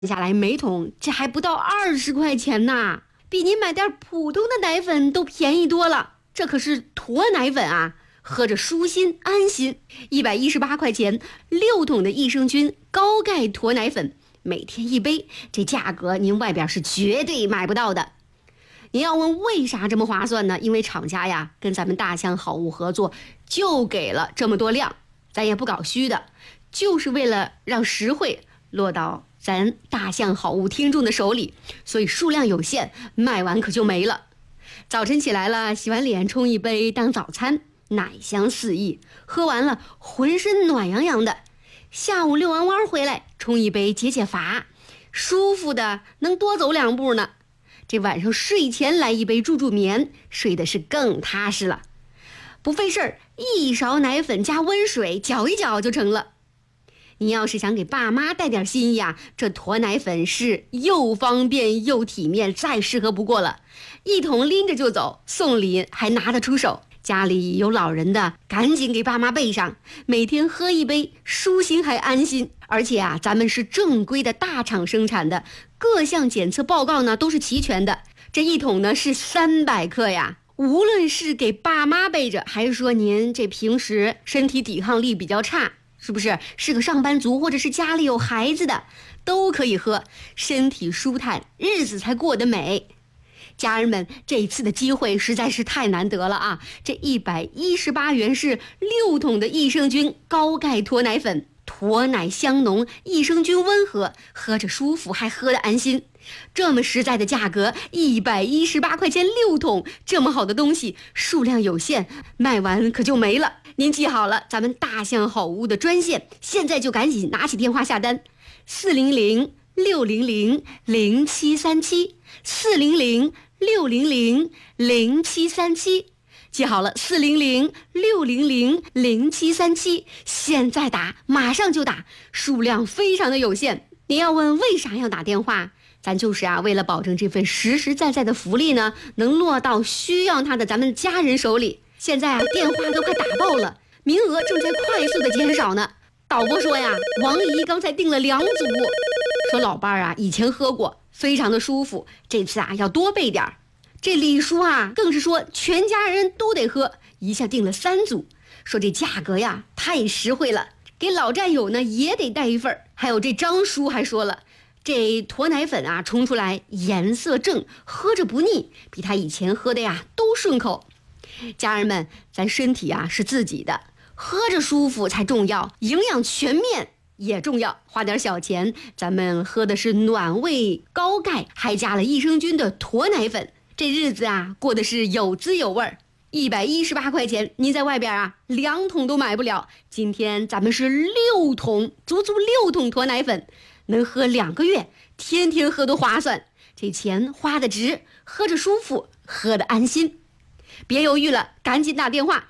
下来每桶这还不到20块钱呢，比您买点普通的奶粉都便宜多了。这可是驼奶粉啊，喝着舒心安心。118块钱6桶的益生菌高钙驼奶粉，每天1杯，这价格您外边是绝对买不到的。您要问为啥这么划算呢？因为厂家呀跟咱们大象好物合作，就给了这么多量，咱也不搞虚的，就是为了让实惠落到咱大象好物听众的手里，所以数量有限，卖完可就没了。早晨起来了，洗完脸冲一杯当早餐，奶香四溢，喝完了浑身暖洋洋的。下午遛完弯回来，冲一杯解解乏，舒服的能多走2步呢。这晚上睡前来一杯助助眠，睡的是更踏实了。不费事儿，1勺奶粉加温水搅一搅就成了。你要是想给爸妈带点心意啊，这驼奶粉是又方便又体面，再适合不过了。1桶拎着就走，送礼还拿得出手。家里有老人的，赶紧给爸妈备上，每天喝1杯，舒心还安心。而且啊，咱们是正规的大厂生产的，各项检测报告呢都是齐全的。这1桶呢是300克呀。无论是给爸妈备着，还是说您这平时身体抵抗力比较差，是不是个上班族，或者是家里有孩子的，都可以喝，身体舒坦，日子才过得美。家人们，这一次的机会实在是太难得了啊！这118元是6桶的益生菌高钙驼奶粉，驼奶香浓，益生菌温和，喝着舒服，还喝得安心。这么实在的价格，118块钱6桶，这么好的东西，数量有限，卖完可就没了。您记好了，咱们大象好物的专线，现在就赶紧拿起电话下单，400-600-0737，400-600-0737，记好了，400-600-0737，现在打，马上就打，数量非常的有限。您要问为啥要打电话？咱就是啊，为了保证这份实实在在的福利呢，能落到需要它的咱们家人手里。现在啊，电话都快打爆了，名额正在快速的减少呢。导播说呀，王姨刚才订了2组，说老伴儿啊以前喝过，非常的舒服，这次啊要多备点儿。这李叔啊更是说全家人都得喝，一下订了3组，说这价格呀太实惠了，给老战友呢也得带一份。还有这张叔还说了，这驼奶粉啊冲出来颜色正，喝着不腻，比他以前喝的呀都顺口。家人们，咱身体啊是自己的，喝着舒服才重要，营养全面也重要。花点小钱，咱们喝的是暖胃高钙，还加了益生菌的驼奶粉，这日子啊过的是有滋有味儿。118块钱，您在外边啊2桶都买不了，今天咱们是6桶，足足6桶驼奶粉，能喝2个月，天天喝都划算，这钱花的值，喝着舒服，喝的安心。别犹豫了，赶紧打电话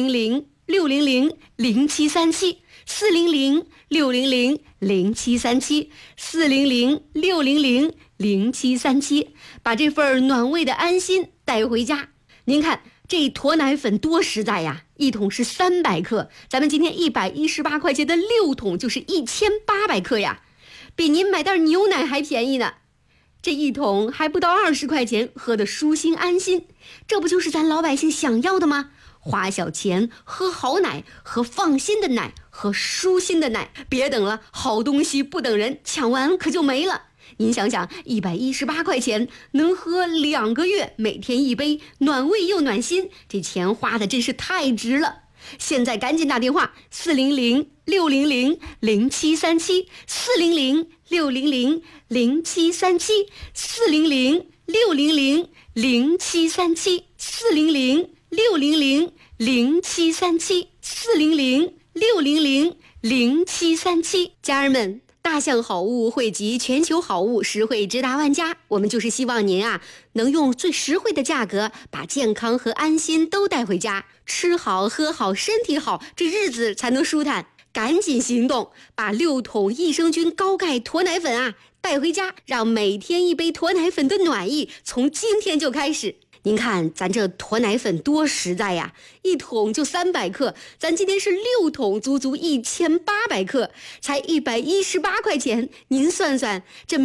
400-600-0737，400-600-0737，400-600-0737，把这份暖胃的安心带回家。您看这驼奶粉多实在呀，1桶是300克，咱们今天118块钱的6桶就是1800克呀，比您买袋牛奶还便宜呢。这1桶还不到20块钱，喝得舒心安心，这不就是咱老百姓想要的吗？花小钱喝好奶，喝放心的奶，喝舒心的奶，别等了，好东西不等人，抢完可就没了。您想想，118块钱能喝2个月，每天1杯，暖胃又暖心，这钱花的真是太值了。现在赶紧打电话，400-600-0737，400-600-0737，400-600-0737，400-600-0737。家人们，大象好物汇集全球好物，实惠直达万家。我们就是希望您啊，能用最实惠的价格，把健康和安心都带回家。吃好喝好，身体好，这日子才能舒坦。赶紧行动，把6桶益生菌高钙驼奶粉啊带回家，让每天1杯驼奶粉的暖意从今天就开始。 您看咱这驼奶粉多实在呀，一桶就300克，咱今天是6桶，足足1800克，才118块钱。您算算，这